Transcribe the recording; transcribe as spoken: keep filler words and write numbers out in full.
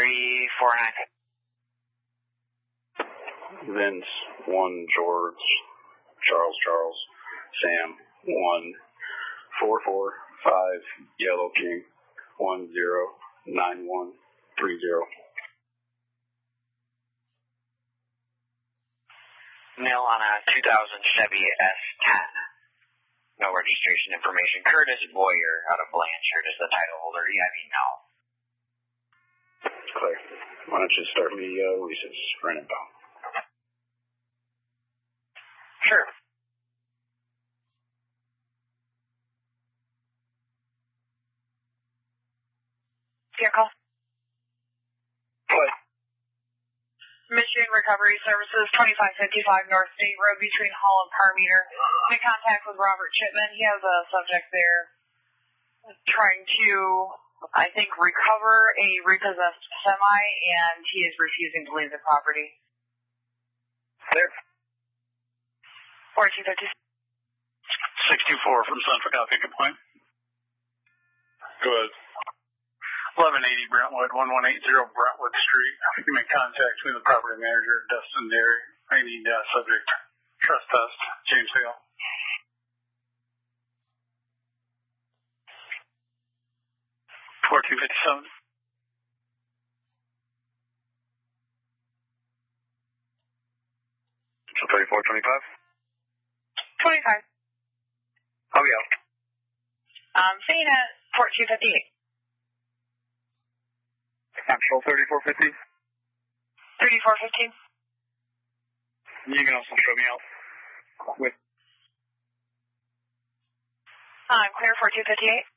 three four nine. Vince, one George, Charles, Charles, Sam, one, four, four, five, Yellow King, one, zero, nine, one, three, zero. Nil on a two thousand Chevy S ten. No registration information. Curtis Boyer out of Blanchard is the title holder. E I V now. Clear. Why don't you start me uh, leases for an inbound? Sure. Vehicle. What? Michigan Recovery Services, twenty-five fifty-five North State Road between Hall and Parmeter. In contact with Robert Chipman. He has a subject there trying to, I think, recover a repossessed semi, and he is refusing to leave the property. There. forty-two fifty. six two four from Central Copy, good point. Go ahead. eleven eighty Brentwood, one one eight zero Brentwood Street. You make contact with the property manager, Dustin Derry. I need uh, subject trust test, James Hale. forty-two fifty-seven. So thirty-four twenty-five? twenty-five. I'll be out. Um, seeing at fourteen fifty-eight. Actual thirty-four fifty? thirty-four fifteen. You can also show me out with. I'm clear fourteen fifty-eight.